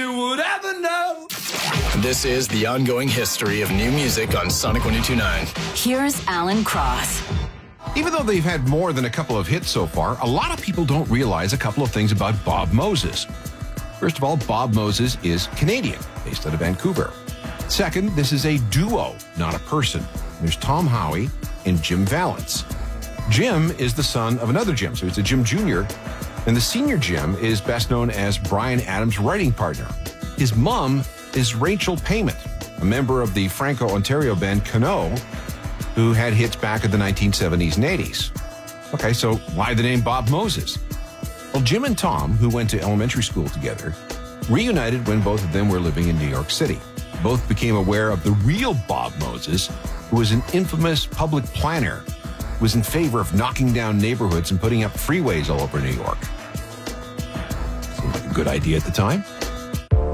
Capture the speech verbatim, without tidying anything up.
you would ever know. This is the ongoing history of new music on Sonic one oh two point nine. Here's Alan Cross. Even though they've had more than a couple of hits so far, a lot of people don't realize a couple of things about Bob Moses. First of all, Bob Moses is Canadian, based out of Vancouver. Second, this is a duo, not a person. There's Tom Howie and Jim Valance. Jim is the son of another Jim, so it's a Jim Junior, and the senior Jim is best known as Bryan Adams' writing partner. His mom is Rachel Payment, a member of the Franco-Ontario band Cano, who had hits back in the nineteen seventies and eighties. Okay, so why the name Bob Moses? Well, Jim and Tom, who went to elementary school together, reunited when both of them were living in New York City. Both became aware of the real Bob Moses, who was an infamous public planner, who was in favor of knocking down neighborhoods and putting up freeways all over New York. Seemed like a good idea at the time.